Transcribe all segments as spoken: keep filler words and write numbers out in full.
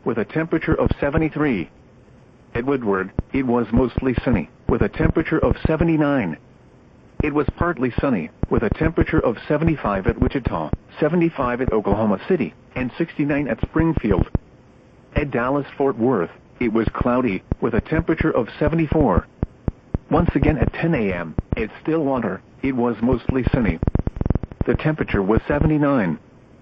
with a temperature of seventy-three. At Woodward, it was mostly sunny, with a temperature of seventy-nine. It was partly sunny, with a temperature of seventy-five at Wichita, seventy-five at Oklahoma City, and sixty-nine at Springfield. At Dallas-Fort Worth, it was cloudy, with a temperature of seventy-four. Once again at ten a m, at Stillwater, it was mostly sunny. The temperature was seventy-nine.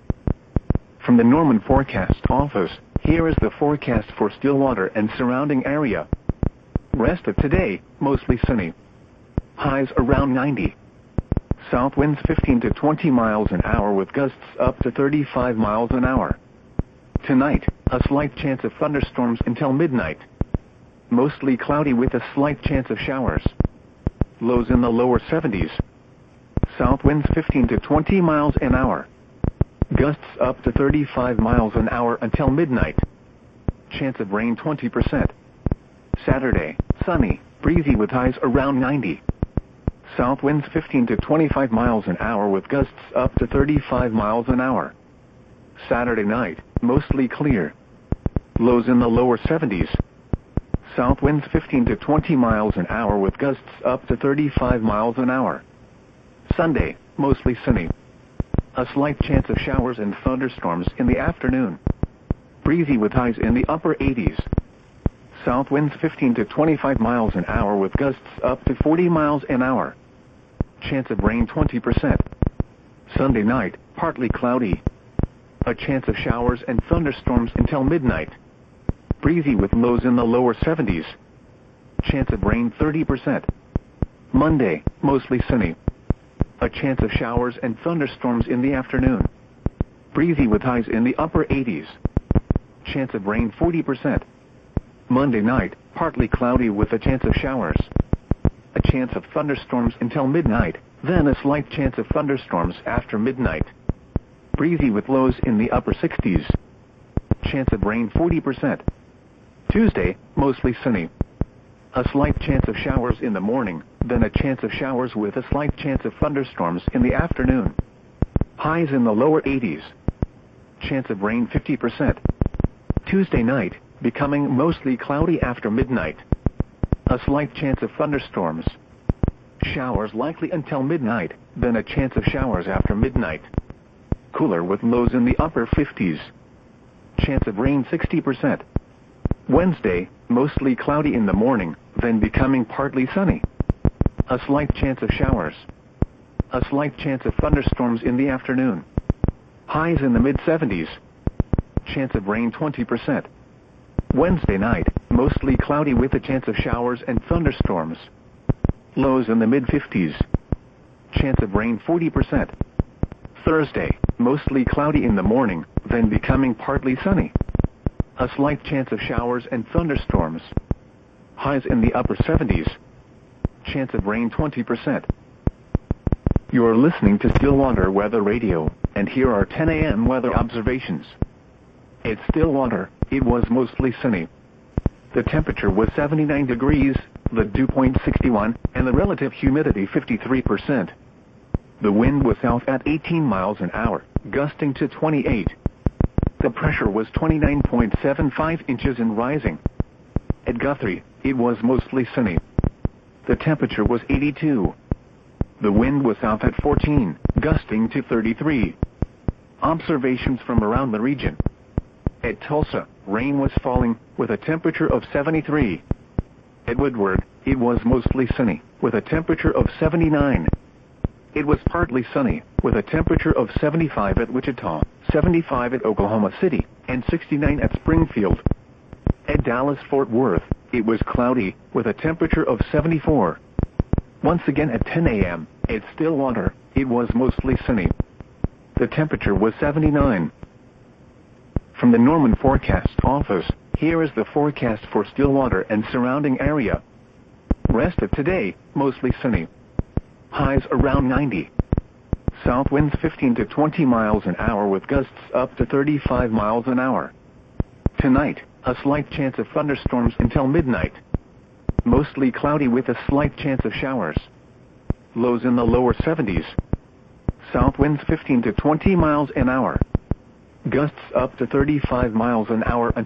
From the Norman Forecast Office, here is the forecast for Stillwater and surrounding area. Rest of today, mostly sunny. Highs around ninety. South winds fifteen to twenty miles an hour with gusts up to thirty-five miles an hour. Tonight, a slight chance of thunderstorms until midnight. Mostly cloudy with a slight chance of showers. Lows in the lower seventies. South winds fifteen to twenty miles an hour. Gusts up to thirty-five miles an hour until midnight. Chance of rain twenty percent. Saturday, sunny, breezy with highs around ninety. South winds fifteen to twenty-five miles an hour with gusts up to thirty-five miles an hour. Saturday night, mostly clear. Lows in the lower seventies. South winds fifteen to twenty miles an hour with gusts up to thirty-five miles an hour. Sunday, mostly sunny. A slight chance of showers and thunderstorms in the afternoon. Breezy with highs in the upper eighties. South winds fifteen to twenty-five miles an hour with gusts up to forty miles an hour. Chance of rain twenty percent. Sunday night, partly cloudy. A chance of showers and thunderstorms until midnight. Breezy with lows in the lower seventies. Chance of rain thirty percent. Monday, mostly sunny. A chance of showers and thunderstorms in the afternoon. Breezy with highs in the upper eighties. Chance of rain forty percent. Monday night, partly cloudy with a chance of showers. A chance of thunderstorms until midnight, then a slight chance of thunderstorms after midnight. Breezy with lows in the upper sixties. Chance of rain forty percent. Tuesday, mostly sunny. A slight chance of showers in the morning, then a chance of showers with a slight chance of thunderstorms in the afternoon. Highs in the lower eighties. Chance of rain fifty percent. Tuesday night, becoming mostly cloudy after midnight. A slight chance of thunderstorms. Showers likely until midnight, then a chance of showers after midnight. Cooler with lows in the upper fifties. Chance of rain sixty percent. Wednesday, mostly cloudy in the morning, then becoming partly sunny. A slight chance of showers. A slight chance of thunderstorms in the afternoon. Highs in the mid seventies. Chance of rain twenty percent. Wednesday night, mostly cloudy with a chance of showers and thunderstorms. Lows in the mid fifties. Chance of rain forty percent. Thursday, mostly cloudy in the morning, then becoming partly sunny. A slight chance of showers and thunderstorms. Highs in the upper seventies. Chance of rain twenty percent. You're listening to Stillwater Weather Radio, and here are ten a m weather observations. At Stillwater, it was mostly sunny. The temperature was seventy-nine degrees, the dew point sixty-one, and the relative humidity fifty-three percent. The wind was south at eighteen miles an hour, gusting to twenty-eight. The pressure was twenty-nine point seven five inches and rising. At Guthrie, it was mostly sunny. The temperature was eighty-two. The wind was south at fourteen, gusting to thirty-three. Observations from around the region. At Tulsa, rain was falling, with a temperature of seventy-three. At Woodward, it was mostly sunny, with a temperature of seventy-nine. It was partly sunny, with a temperature of seventy-five at Wichita, seventy-five at Oklahoma City, and sixty-nine at Springfield. At Dallas-Fort Worth, it was cloudy, with a temperature of seventy-four. Once again at ten a m, at Stillwater, it was mostly sunny. The temperature was seventy-nine. From the Norman Forecast Office, here is the forecast for Stillwater and surrounding area. Rest of today, mostly sunny. Highs around ninety. South winds fifteen to twenty miles an hour with gusts up to thirty-five miles an hour. Tonight, a slight chance of thunderstorms until midnight. Mostly cloudy with a slight chance of showers. Lows in the lower seventies. South winds fifteen to twenty miles an hour. Gusts up to thirty-five miles an hour until